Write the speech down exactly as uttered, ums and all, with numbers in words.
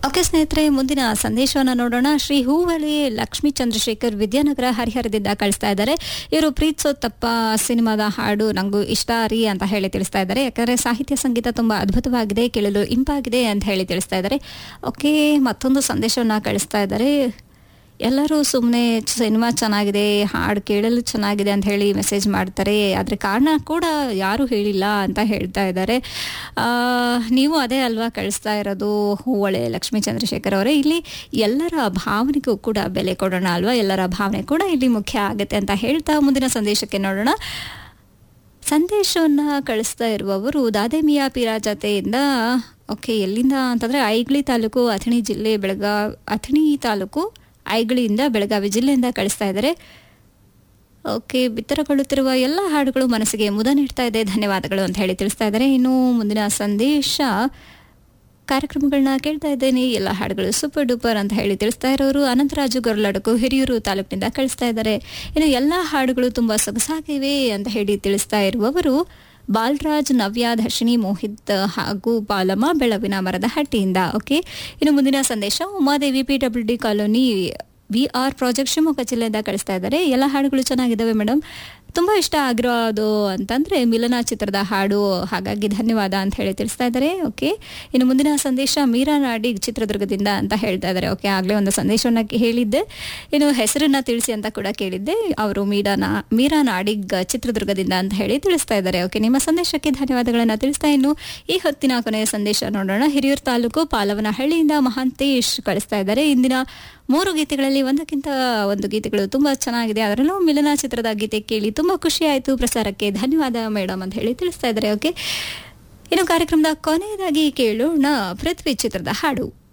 Okay ಸ್ನೇಹಿತರೆ, ಮುಂದಿನ ಸಂದೇಶವನ್ನು ನೋಡೋಣ. ಶ್ರೀ ಹೂವಳಿ ಲಕ್ಷ್ಮೀ ಚಂದ್ರಶೇಖರ್ ವಿದ್ಯಾನಗರ ಹರಿಹರದಿಂದ ಕಳಿಸ್ತಾ ಇದ್ದಾರೆ. ಇವರು ಪ್ರೀತ್ಸೋತ್ತಪ್ಪ ಸಿನಿಮಾದ ಹಾಡು ನಂಗೂ ಇಷ್ಟ ರೀ ಅಂತ ಹೇಳಿ ತಿಳಿಸ್ತಾ ಇದ್ದಾರೆ. ಯಾಕಂದರೆ ಸಾಹಿತ್ಯ ಸಂಗೀತ ತುಂಬ ಅದ್ಭುತವಾಗಿದೆ, ಕೇಳಲು ಇಂಪಾಗಿದೆ ಅಂತ ಹೇಳಿ ತಿಳಿಸ್ತಾ ಇದ್ದಾರೆ. ಓಕೆ, ಮತ್ತೊಂದು ಸಂದೇಶವನ್ನು ಕಳಿಸ್ತಾ ಇದ್ದಾರೆ. ಎಲ್ಲರೂ ಸುಮ್ಮನೆ ಸಿನಿಮಾ ಚೆನ್ನಾಗಿದೆ, ಹಾಡು ಕೇಳಲು ಚೆನ್ನಾಗಿದೆ ಅಂತ ಹೇಳಿ ಮೆಸೇಜ್ ಮಾಡ್ತಾರೆ, ಆದರೆ ಕಾರಣ ಕೂಡ ಯಾರೂ ಹೇಳಿಲ್ಲ ಅಂತ ಹೇಳ್ತಾ ಇದ್ದಾರೆ. ನೀವು ಅದೇ ಅಲ್ವಾ ಕಳಿಸ್ತಾ ಇರೋದು ಹೂವಳೆ ಲಕ್ಷ್ಮೀ ಚಂದ್ರಶೇಖರ್ ಅವರೇ. ಇಲ್ಲಿ ಎಲ್ಲರ ಭಾವನೆಗೂ ಕೂಡ ಬೆಲೆ ಕೊಡೋಣ ಅಲ್ವಾ, ಎಲ್ಲರ ಭಾವನೆ ಕೂಡ ಇಲ್ಲಿ ಮುಖ್ಯ ಆಗುತ್ತೆ ಅಂತ ಹೇಳ್ತಾ ಮುಂದಿನ ಸಂದೇಶಕ್ಕೆ ನೋಡೋಣ. ಸಂದೇಶವನ್ನು ಕಳಿಸ್ತಾ ಇರುವವರು ದಾದೇಮಿಯಾ ಪಿರಾಜತೆಯಿಂದ. ಓಕೆ, ಎಲ್ಲಿಂದ ಅಂತಂದರೆ ಐಗ್ಳಿ ತಾಲೂಕು, ಅಥಣಿ ಜಿಲ್ಲೆ, ಬೆಳಗಾ ಅಥಣಿ ತಾಲೂಕು ಐಗಳಿಂದ ಬೆಳಗಾವಿ ಜಿಲ್ಲೆಯಿಂದ ಕಳಿಸ್ತಾ ಇದ್ದಾರೆ. ಓಕೆ, ಬಿತ್ತರಗೊಳ್ಳುತ್ತಿರುವ ಎಲ್ಲ ಹಾಡುಗಳು ಮನಸ್ಸಿಗೆ ಮುದ ನೀಡ್ತಾ ಇದೆ, ಧನ್ಯವಾದಗಳು ಅಂತ ಹೇಳಿ ತಿಳಿಸ್ತಾ ಇದ್ದಾರೆ. ಇನ್ನು ಮುಂದಿನ ಸಂದೇಶ, ಕಾರ್ಯಕ್ರಮಗಳನ್ನ ಕೇಳ್ತಾ ಇದ್ದೇನೆ, ಎಲ್ಲ ಹಾಡುಗಳು ಸೂಪರ್ ಡೂಪರ್ ಅಂತ ಹೇಳಿ ತಿಳಿಸ್ತಾ ಇರೋರು ಅನಂತರಾಜು ಗೊರಲಡಕು ಹಿರಿಯೂರು ತಾಲೂಕಿನಿಂದ ಕಳಿಸ್ತಾ ಇದ್ದಾರೆ. ಇನ್ನು ಎಲ್ಲ ಹಾಡುಗಳು ತುಂಬ ಸೊಗಸಾಗಿವೆ ಅಂತ ಹೇಳಿ ತಿಳಿಸ್ತಾ ಇರುವವರು ಬಾಲರಾಜ್, ನವ್ಯ, ದರ್ಶಿನಿ, ಮೋಹಿತ್ ಹಾಗೂ ಬಾಲಮ್ಮ ಬೆಳವಿನ ಮರದ ಹಟ್ಟಿಯಿಂದ. ಓಕೆ, ಇನ್ನು ಮುಂದಿನ ಸಂದೇಶ, Umadevi P W D colony we are project Shivamogga ಜಿಲ್ಲೆಯಿಂದ ಕಳಿಸ್ತಾ ಇದ್ದಾರೆ. ಎಲ್ಲ ಹಾಡುಗಳು ಚೆನ್ನಾಗಿದ್ದಾವೆ ಮೇಡಮ್, ತುಂಬ ಇಷ್ಟ ಆಗಿರೋದು ಅಂತಂದರೆ ಮಿಲನ ಚಿತ್ರದ ಹಾಡು, ಹಾಗಾಗಿ ಧನ್ಯವಾದ ಅಂತ ಹೇಳಿ ತಿಳಿಸ್ತಾ ಇದ್ದಾರೆ. ಓಕೆ, ಇನ್ನು ಮುಂದಿನ ಸಂದೇಶ ಮೀರಾ ನಾಡಿಗ್ ಚಿತ್ರದುರ್ಗದಿಂದ ಅಂತ ಹೇಳ್ತಾ ಇದ್ದಾರೆ. ಓಕೆ, ಆಗಲೇ ಒಂದು ಸಂದೇಶವನ್ನು ಹೇಳಿದ್ದೆ, ಇನ್ನು ಹೆಸರನ್ನ ತಿಳಿಸಿ ಅಂತ ಕೂಡ ಕೇಳಿದ್ದೆ. ಅವರು ಮೀರಾನ ಮೀರಾ ನಾಡಿಗ್ ಚಿತ್ರದುರ್ಗದಿಂದ ಅಂತ ಹೇಳಿ ತಿಳಿಸ್ತಾ ಇದ್ದಾರೆ. ಓಕೆ, ನಿಮ್ಮ ಸಂದೇಶಕ್ಕೆ ಧನ್ಯವಾದಗಳನ್ನು ತಿಳಿಸ್ತಾ ಇನ್ನು ಈ ಹೊತ್ತಿನ ಕೊನೆಯ ಸಂದೇಶ ನೋಡೋಣ. ಹಿರಿಯೂರು ತಾಲೂಕು ಪಾಲವನಹಳ್ಳಿಯಿಂದ ಮಹಾಂತೇಶ್ ಕಳಿಸ್ತಾ ಇದ್ದಾರೆ. ಇಂದಿನ ಮೂರು ಗೀತೆಗಳಲ್ಲಿ ಒಂದಕ್ಕಿಂತ ಒಂದು ಗೀತೆಗಳು ತುಂಬ ಚೆನ್ನಾಗಿದೆ, ಅದರಲ್ಲೂ ಮಿಲನ ಚಿತ್ರದ ಗೀತೆ ಕೇಳಿ ತುಂಬ ಖುಷಿ ಆಯಿತು, ಪ್ರಸಾರಕ್ಕೆ ಧನ್ಯವಾದ ಮೇಡಮ್ ಅಂತ ಹೇಳಿ ತಿಳಿಸ್ತಾ ಇದ್ದಾರೆ. ಓಕೆ, ಇನ್ನು ಕಾರ್ಯಕ್ರಮದ ಕೊನೆಯದಾಗಿ ಕೇಳೋಣ ಪೃಥ್ವಿ ಚಿತ್ರದ ಹಾಡು.